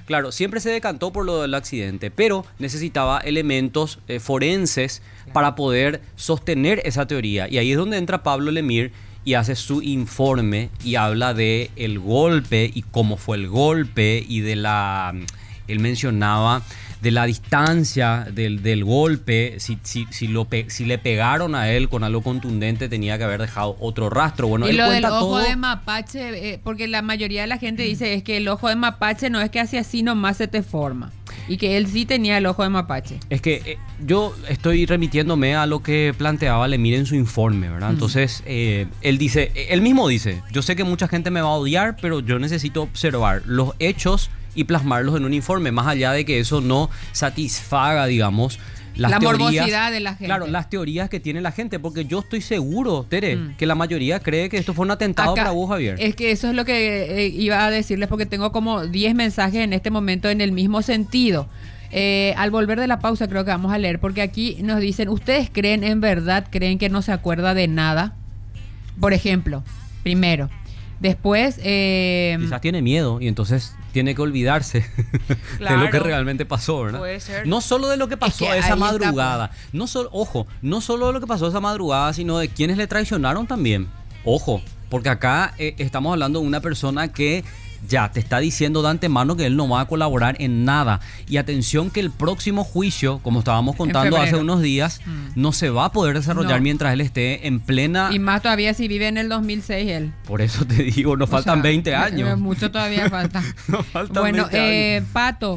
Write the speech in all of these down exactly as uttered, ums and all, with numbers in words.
Claro, siempre se decantó por lo del accidente, pero necesitaba elementos eh, forenses claro. para poder sostener esa teoría. Y ahí es donde entra Pablo Lemire y hace su informe y habla de el golpe y cómo fue el golpe y de la... Él mencionaba de la distancia del, del golpe, si, si, si, lo pe, si le pegaron a él con algo contundente tenía que haber dejado otro rastro. Bueno, y él lo cuenta del ojo todo. de mapache, eh, porque la mayoría de la gente dice es que el ojo de mapache no es que hace así nomás se te forma. Y que él sí tenía el ojo de mapache. Es que eh, yo estoy remitiéndome a lo que planteaba Lemire en su informe, ¿verdad? Mm. Entonces, eh, él dice, él mismo dice, yo sé que mucha gente me va a odiar, pero yo necesito observar los hechos y plasmarlos en un informe, más allá de que eso no satisfaga, digamos, las la teorías, morbosidad de la gente. Claro, las teorías que tiene la gente, porque yo estoy seguro, Tere, mm. que la mayoría cree que esto fue un atentado Acá, para vos, Javier. Es que eso es lo que eh, iba a decirles, porque tengo como diez mensajes en este momento en el mismo sentido. Eh, al volver de la pausa creo que vamos a leer, porque aquí nos dicen, ¿ustedes creen en verdad, creen que no se acuerda de nada? Por ejemplo, primero. Después... Eh, Quizás tiene miedo y entonces tiene que olvidarse claro, de lo que realmente pasó, ¿verdad? Puede ser. No solo de lo que pasó es que esa madrugada. Está, pues. No solo, ojo, no solo de lo que pasó esa madrugada, sino de quienes le traicionaron también. Ojo, porque acá eh, estamos hablando de una persona que ya te está diciendo de antemano que él no va a colaborar en nada. Y atención que el próximo juicio, como estábamos contando hace unos días, mm. no se va a poder desarrollar no. mientras él esté en plena... Y más todavía si vive en el dos mil seis él. Por eso te digo, nos o faltan sea, veinte años. Mucho todavía falta. Nos faltan bueno, veinte eh, años. Pato,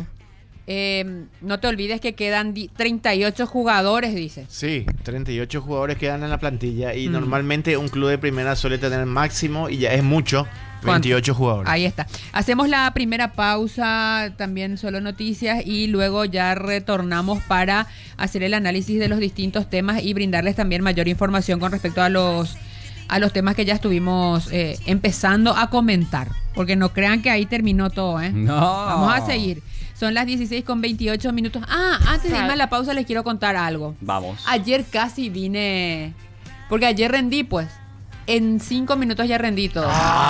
eh, no te olvides que quedan treinta y ocho jugadores, dice. Sí, treinta y ocho jugadores quedan en la plantilla y mm. normalmente un club de primera suele tener máximo y ya es mucho. veintiocho jugadores. Ahí está. Hacemos la primera pausa, también solo noticias, y luego ya retornamos para hacer el análisis de los distintos temas y brindarles también mayor información con respecto a los a los temas que ya estuvimos eh, empezando a comentar. Porque no crean que ahí terminó todo, ¿eh? No. Vamos a seguir. Son las dieciséis con veintiocho minutos. Ah, antes de irme a la pausa les quiero contar algo. Vamos. Ayer casi vine... Porque ayer rendí, pues. En cinco minutos ya rendí todo.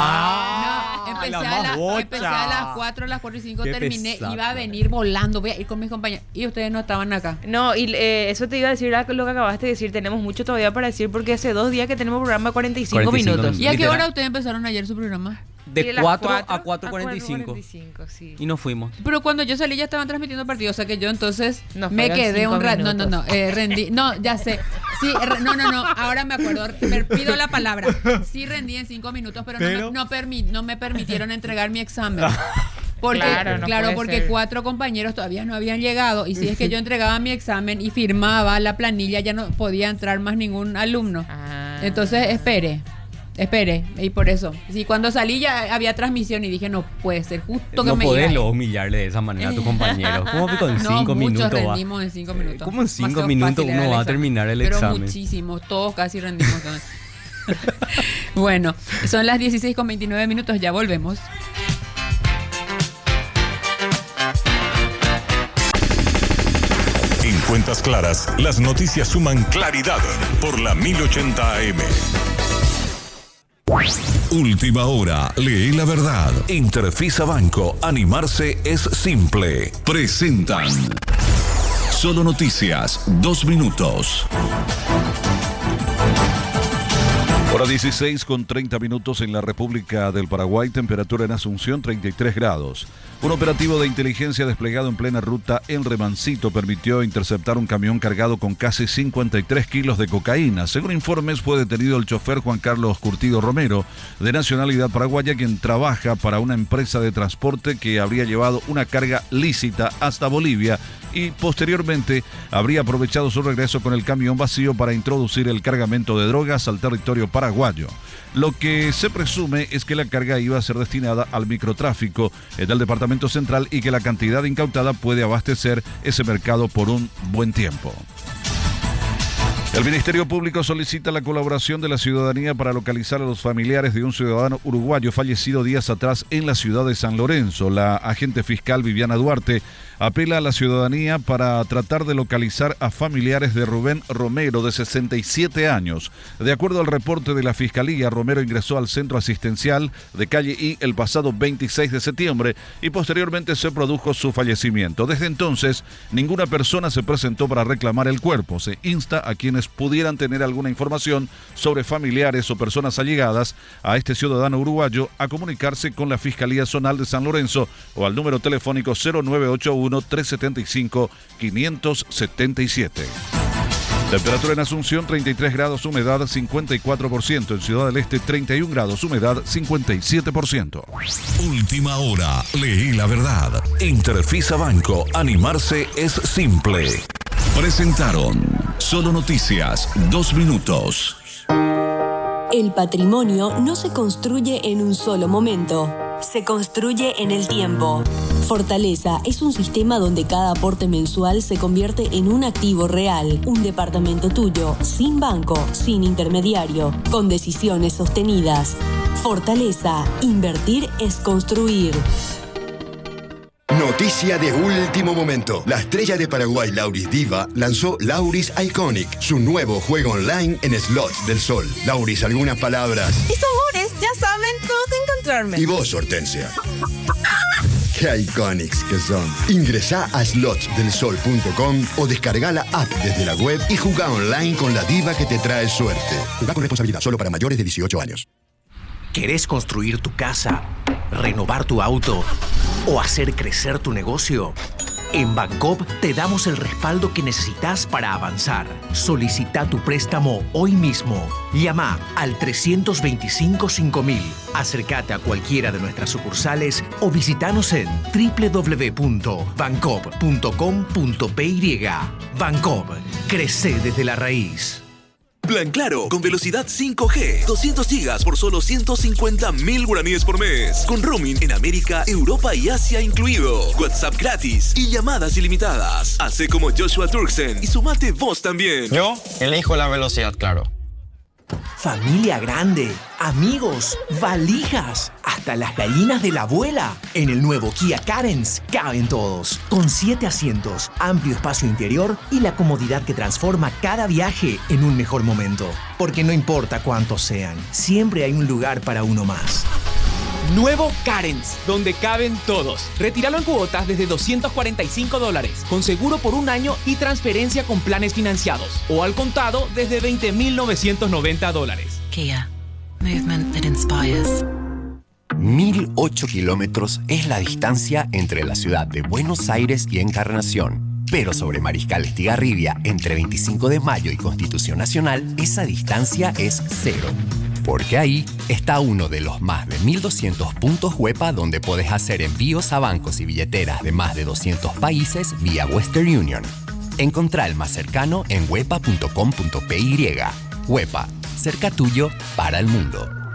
Ah, no, empecé, la a la, bocha. empecé a las cuatro, a las cuatro y cinco terminé. Pesado, iba a venir volando, voy a ir con mis compañeros. Y ustedes no estaban acá. No, y eh, eso te iba a decir lo que acabaste de decir. Tenemos mucho todavía para decir porque hace dos días que tenemos programa de cuarenta y cinco, cuarenta y cinco minutos. ¿Y a qué hora ustedes empezaron ayer su programa? De cuatro a cuatro cuarenta y cinco. Sí. Y nos fuimos. Pero cuando yo salí ya estaban transmitiendo el partido. O sea que yo entonces nos me quedé un rato. No, no, no. Eh, rendí. No, ya sé. Sí, no, no, no. Ahora me acuerdo. Pido la palabra. Sí rendí en cinco minutos, pero, pero... No, me, no, permi no me permitieron entregar mi examen. Porque, claro, no claro porque ser. cuatro compañeros todavía no habían llegado. Y si es que yo entregaba mi examen y firmaba la planilla, ya no podía entrar más ningún alumno. Ah. Entonces, espere. Espere, y por eso. Sí, cuando salí ya había transmisión y dije, no puede ser, justo que no me No podés lo humillarle de esa manera a tu compañero. ¿Cómo que con cinco no, minutos muchos va? rendimos en cinco minutos. ¿Cómo en cinco minutos uno va a terminar el Pero examen? Pero muchísimos, todos casi rendimos. Bueno, son las dieciséis con veintinueve minutos, ya volvemos. En Cuentas Claras, las noticias suman claridad por la mil ochenta A M. Última hora, lee la verdad. Interfisa Banco, animarse es simple. Presentan Solo Noticias, dos minutos. Hora dieciséis con treinta minutos en la República del Paraguay, temperatura en Asunción treinta y tres grados. Un operativo de inteligencia desplegado en plena ruta en Remancito permitió interceptar un camión cargado con casi cincuenta y tres kilos de cocaína. Según informes, fue detenido el chofer Juan Carlos Curtido Romero, de nacionalidad paraguaya, quien trabaja para una empresa de transporte que habría llevado una carga lícita hasta Bolivia y posteriormente habría aprovechado su regreso con el camión vacío para introducir el cargamento de drogas al territorio paraguayo. Lo que se presume es que la carga iba a ser destinada al microtráfico del departamento central y que la cantidad incautada puede abastecer ese mercado por un buen tiempo. El Ministerio Público solicita la colaboración de la ciudadanía para localizar a los familiares de un ciudadano uruguayo fallecido días atrás en la ciudad de San Lorenzo. La agente fiscal Viviana Duarte apela a la ciudadanía para tratar de localizar a familiares de Rubén Romero, de sesenta y siete años. De acuerdo al reporte de la Fiscalía, Romero ingresó al centro asistencial de Calle I el pasado veintiséis de septiembre y posteriormente se produjo su fallecimiento. Desde entonces, ninguna persona se presentó para reclamar el cuerpo. Se insta a quienes pudieran tener alguna información sobre familiares o personas allegadas a este ciudadano uruguayo a comunicarse con la Fiscalía Zonal de San Lorenzo o al número telefónico cero nueve ocho uno, tres siete cinco, cinco siete siete. Temperatura en Asunción treinta y tres grados, humedad cincuenta y cuatro por ciento. En Ciudad del Este treinta y un grados, humedad cincuenta y siete por ciento. Última hora, leí la verdad. Interfisa Banco, animarse es simple. Presentaron Solo Noticias, dos minutos. El patrimonio no se construye en un solo momento, se construye en el tiempo. Fortaleza es un sistema donde cada aporte mensual se convierte en un activo real, un departamento tuyo, sin banco, sin intermediario, con decisiones sostenidas. Fortaleza, invertir es construir. Noticia de último momento. La estrella de Paraguay, Lauris Diva, lanzó Lauris Iconic, su nuevo juego online en slots del sol. Lauris, algunas palabras. Mis amores, ya saben dónde encontrarme. Y vos, Hortensia. ¡Qué iconics que son! Ingresá a slots del sol punto com o descarga la app desde la web y jugá online con la diva que te trae suerte. Jugá con responsabilidad, solo para mayores de dieciocho años. ¿Querés construir tu casa, renovar tu auto o hacer crecer tu negocio? En Bancopp te damos el respaldo que necesitas para avanzar. Solicita tu préstamo hoy mismo. Llama al trescientos veinticinco cinco mil. Acércate a cualquiera de nuestras sucursales o visitanos en doble u doble u doble u punto bancop punto com punto p y. Bancopp, crece desde la raíz. Plan Claro, con velocidad cinco G, doscientos gigas por solo ciento cincuenta mil guaraníes por mes. Con roaming en América, Europa y Asia incluido. WhatsApp gratis y llamadas ilimitadas. Hace como Joshua Turksen y sumate vos también. Yo elijo la velocidad Claro. Familia grande, amigos, valijas, hasta las gallinas de la abuela. En el nuevo Kia Carens caben todos. Con siete asientos, amplio espacio interior y la comodidad que transforma cada viaje en un mejor momento. Porque no importa cuántos sean, siempre hay un lugar para uno más. Nuevo Carens, donde caben todos. Retíralo en cuotas desde doscientos cuarenta y cinco dólares, con seguro por un año y transferencia con planes financiados. O al contado desde veinte mil novecientos noventa dólares. Kia. Movement that inspires. mil ocho kilómetros es la distancia entre la ciudad de Buenos Aires y Encarnación. Pero sobre Mariscal Estigarribia, entre veinticinco de mayo y Constitución Nacional, esa distancia es cero. Porque ahí está uno de los más de mil doscientos puntos Huepa donde podés hacer envíos a bancos y billeteras de más de doscientos países vía Western Union. Encontrá el más cercano en huepa punto com punto p y. Huepa, cerca tuyo para el mundo.